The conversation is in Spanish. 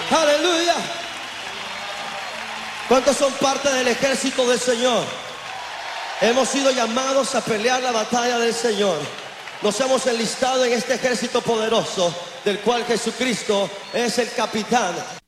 Aleluya. ¿Cuántos son parte del ejército del Señor? Hemos sido llamados a pelear la batalla del Señor. Nos hemos enlistado en este ejército poderoso del cual Jesucristo es el capitán.